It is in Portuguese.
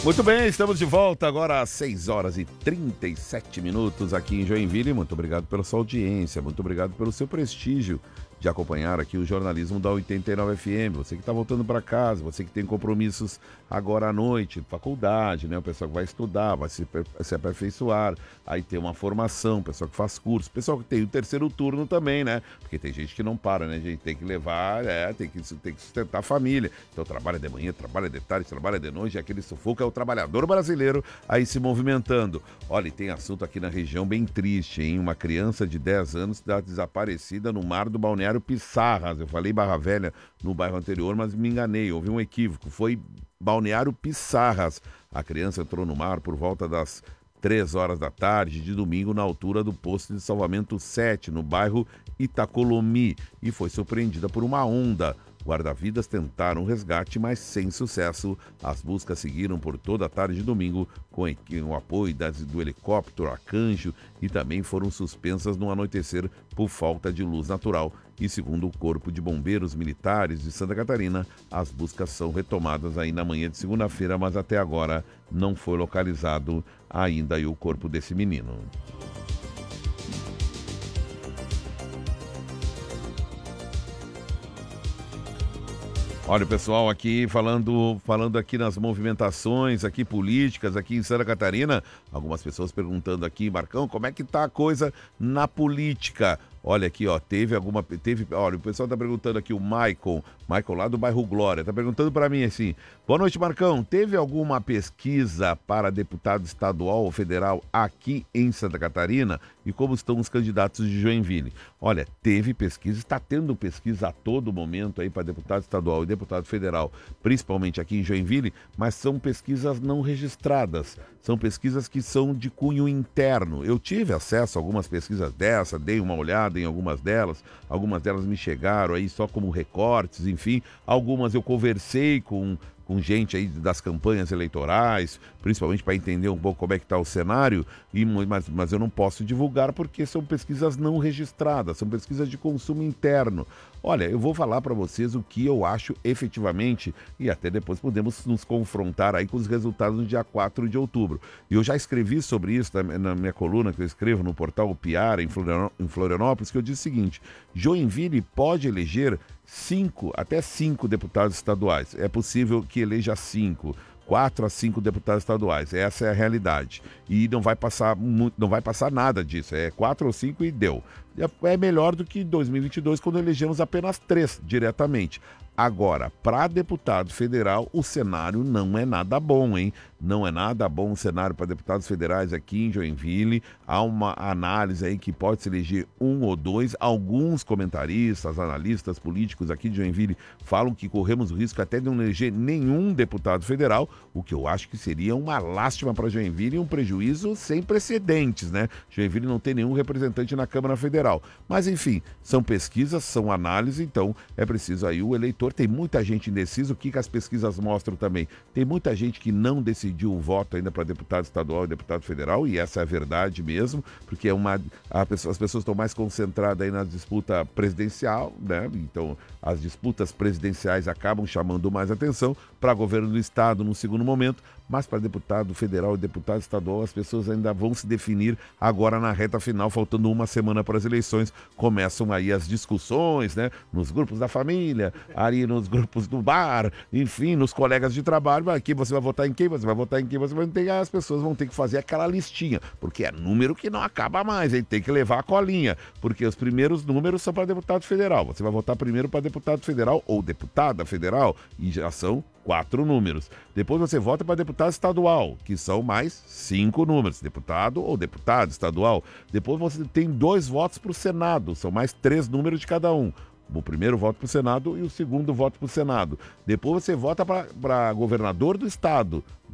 Muito bem, estamos de volta agora às 6 horas e 37 minutos aqui em Joinville. Muito obrigado pela sua audiência, muito obrigado pelo seu prestígio de acompanhar aqui o jornalismo da 89 FM. Você que está voltando para casa, você que tem compromissos agora à noite, faculdade, né? O pessoal que vai estudar, vai se aperfeiçoar, aí tem uma formação, o pessoal que faz curso, o pessoal que tem o terceiro turno também, né? Porque tem gente que não para, né? A gente tem que levar, tem que sustentar a família. Então trabalha de manhã, trabalha de tarde, trabalha de noite, aquele sufoco é o trabalhador brasileiro aí se movimentando. Olha, e tem assunto aqui na região bem triste, hein? Uma criança de 10 anos está desaparecida no mar do Balneário Pissarras. Eu falei Barra Velha no bairro anterior, mas me enganei, houve um equívoco. Foi Balneário Pissarras. A criança entrou no mar por volta das 3 horas da tarde de domingo na altura do posto de salvamento 7, no bairro Itacolomi, e foi surpreendida por uma onda. Guarda-vidas tentaram o resgate, mas sem sucesso. As buscas seguiram por toda a tarde de domingo, com o apoio do helicóptero Arcanjo, e também foram suspensas no anoitecer por falta de luz natural. E segundo o Corpo de Bombeiros Militares de Santa Catarina, as buscas são retomadas aí na manhã de segunda-feira, mas até agora não foi localizado ainda aí o corpo desse menino. Olha o pessoal aqui falando aqui nas movimentações aqui políticas aqui em Santa Catarina, algumas pessoas perguntando aqui, Marcão, como é que tá a coisa na política? Olha aqui, ó, olha, o pessoal tá perguntando aqui, o Michael lá do bairro Glória, tá perguntando para mim assim, boa noite, Marcão, teve alguma pesquisa para deputado estadual ou federal aqui em Santa Catarina? E como estão os candidatos de Joinville? Olha, teve pesquisa, está tendo pesquisa a todo momento aí para deputado estadual e deputado federal, principalmente aqui em Joinville, mas são pesquisas não registradas, são pesquisas que são de cunho interno. Eu tive acesso a algumas pesquisas dessa, dei uma olhada em algumas delas me chegaram aí só como recortes, enfim, algumas eu conversei com gente aí das campanhas eleitorais, principalmente para entender um pouco como é que está o cenário, mas eu não posso divulgar porque são pesquisas não registradas, são pesquisas de consumo interno. Olha, eu vou falar para vocês o que eu acho efetivamente e até depois podemos nos confrontar aí com os resultados no dia 4 de outubro. E eu já escrevi sobre isso na minha coluna que eu escrevo no portal Piara, em Florianópolis, que eu disse o seguinte, Joinville pode eleger até 5 deputados estaduais. É possível que eleja 4 a 5 deputados estaduais. Essa é a realidade. E não vai passar nada disso. É 4 ou 5 e deu. É melhor do que em 2022, quando elegemos apenas 3 diretamente. Agora, para deputado federal, o cenário não é nada bom, hein? Não é nada bom o cenário para deputados federais aqui em Joinville. Há uma análise aí que pode se eleger 1 ou 2. Alguns comentaristas, analistas políticos aqui de Joinville falam que corremos o risco até de não eleger nenhum deputado federal, o que eu acho que seria uma lástima para Joinville e um prejuízo sem precedentes, né? Joinville não tem nenhum representante na Câmara Federal. Mas, enfim, são pesquisas, são análises, então é preciso aí o eleitor. Tem muita gente indecisa, o que as pesquisas mostram também? Tem muita gente que não decidiu o voto ainda para deputado estadual e deputado federal, e essa é a verdade mesmo, porque as pessoas estão mais concentradas aí na disputa presidencial, né? Então, as disputas presidenciais acabam chamando mais atenção para governo do estado no segundo momento, mas para deputado federal e deputado estadual as pessoas ainda vão se definir agora na reta final, faltando uma semana para as eleições. Começam aí as discussões, né? Nos grupos da família, ali nos grupos do bar, enfim, nos colegas de trabalho. Aqui você vai votar em quem? Você vai votar em quem? Você vai ter. As pessoas vão ter que fazer aquela listinha, porque é número que não acaba mais, hein? Tem que levar a colinha, porque os primeiros números são para deputado federal. Você vai votar primeiro para deputado federal ou deputada federal, e já são 4 números. Depois você vota para deputado estadual, que são mais 5 números, deputado ou deputado estadual. Depois você tem 2 votos para o Senado, são mais 3 números de cada um. O primeiro voto para o Senado e o segundo voto para o Senado. Depois você vota para governador do estado.